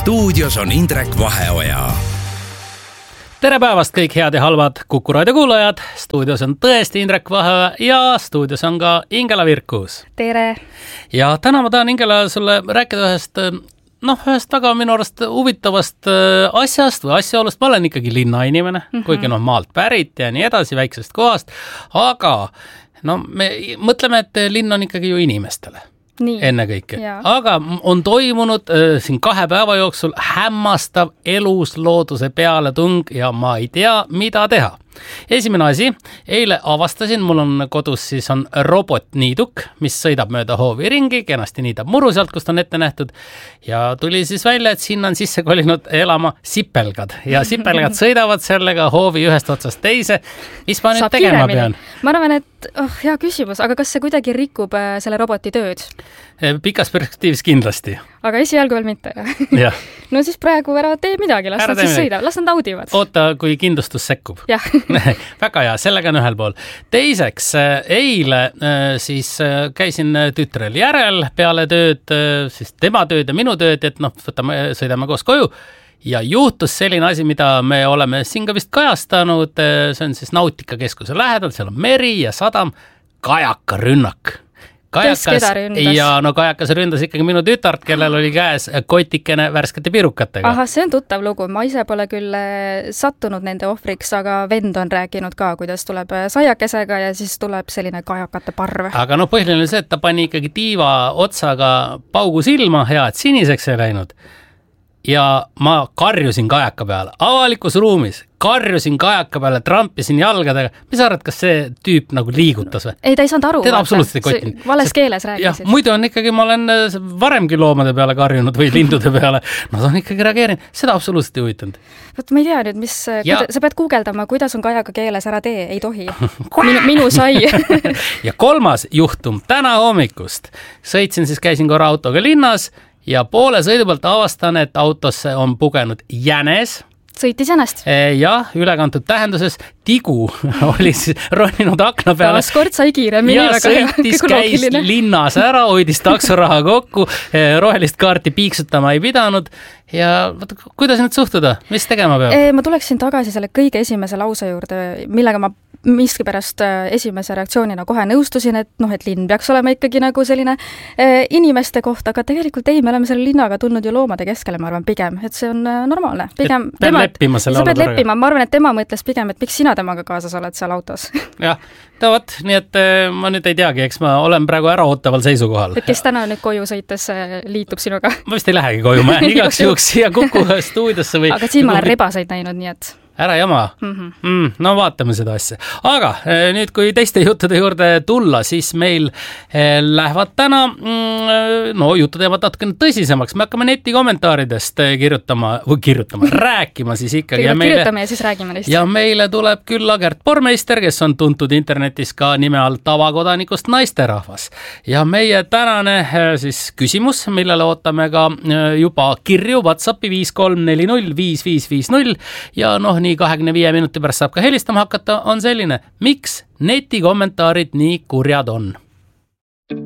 stuudios on Indrek Vaheoja. Tere päevast kõik head ja halvad Kuku Raadio kuulajad. Stuudios on tõesti Indrek Vaheoja ja stuudios on ka Ingela Virkus. Tere! Ja täna ma tahan Ingela sulle rääkida ühest väga minu arust huvitavast asjast või asjaolust. Ma olen ikkagi linnainimene, kuigi maalt pärit ja nii edasi, väiksest kohast. Aga me mõtleme, et linn on ikkagi ju inimestele. Ennekõike. Aga on toimunud siin 2 päeva jooksul hämmastav eluslooduse pealetung ja ma ei tea, mida teha. Esimene asi, eile avastasin, mul on kodus siis on robotniiduk, mis sõidab mööda hoovi ringi, kenasti niidab muru sealt, kust on ette nähtud ja tuli siis välja, et sinna on sisse kolinud elama sipelgad ja sipelgad sõidavad sellega hoovi ühest otsast teise. Mis ma nüüd tegema pean? Ma arvan, et hea küsimus, aga kas see kuidagi rikub selle roboti tööd? Pikas perspektiivis kindlasti. Aga esialgu veel mitte. Ja. No siis praegu ära tee midagi, las nad siis sõidavad, las nad naudivad. Oota, kui kindlustus sekkub. Jah. Väga hea, sellega on ühel pool. Teiseks, eile siis käisin tütrel järel peale tööd, siis tema tööd ja minu tööd, et sõidame koos koju. Ja juhtus selline asi, mida me oleme siin ka vist kajastanud, see on siis Nautikakeskuse lähedal, seal on meri ja sadam, kajakarünnak. Kajakas ründas ikkagi minu tütart, kellel oli käes kotikene värskete pirukatega. Aha, see on tuttav lugu. Ma ise pole küll sattunud nende ohvriks, aga vend on rääkinud ka, kuidas tuleb saiakesega ja siis tuleb selline kajakate parv. Aga põhiline see, et ta pani ikkagi tiiva otsaga paugu silma, hea, et siniseks ei läinud. Ja ma karjusin kajaka peale, avalikus ruumis, karjusin kajaka peale, trampisin jalgadega. Mis arvad, kas see tüüp nagu liigutas või? Ei, ta ei saanud aru. Teda absoluutselt ei kottinud. Vales keeles rääkisid. Muidu on ikkagi, ma olen varemgi loomade peale karjunud või lindude peale. Nad on ikkagi reageerinud. Seda absoluutselt ei huvitanud. Ma ei tea nüüd, sa pead guugeldama, kuidas on kajaka keeles, ära tee, ei tohi. Minu sai. Ja 3. juhtum täna hommikust. Käisin korra autoga linnas ja poole sõidu pealt avastan, et autosse on pugenud jänes. Sõitis jänest? Jah, ülekantud tähenduses. Tigu oli roninud akna peale. Taaskord sai kiiremini. Ja sõitis, käis linnas ära, hoidis taksoraha kokku, rohelist kaarti piiksutama ei pidanud. Ja kuidas nüüd suhtuda? Mis tegema peab? Ma tuleksin tagasi selle kõige esimese lause juurde, millega ma miskipärast esimese reaktsioonina kohe nõustusin, et linn peaks olema ikkagi nagu selline inimeste koht, aga tegelikult ei, me oleme selle linnaga tulnud ju loomade keskele, ma arvan, pigem, et see on normaalne. Pigem, peab leppima selle olukorraga. Ma arvan, et tema mõtles pigem, et miks sina temaga kaasas oled seal autos. Jah, nii et ma nüüd ei teagi, eks ma olen praegu äraootaval seisukohal. Et kes täna nüüd koju sõites liitub sinuga? Ma vist ei lähegi koju, ma igaks juhuks siia Kuku stuudiosse või... Aga siin ma olen rebaseid näinud, nii et... Ära jama. No vaatame seda asja. Aga nüüd, kui teiste juttude juurde tulla, siis meil lähevad täna, jutud jäävad natukene tõsisemaks. Me hakkame nettikommentaaridest rääkima siis ikkagi. Kirjutame ja siis räägime neist. Ja meile tuleb külla Gert Pormeister, kes on tuntud internetis ka nime all tavakodanikust naisterahvas. Ja meie tänane siis küsimus, millele ootame ka juba kirju WhatsAppi 53405550 ja nii 25 minuti pärast saab ka helistama hakata, on selline, miks netikommentaarid nii kurjad on?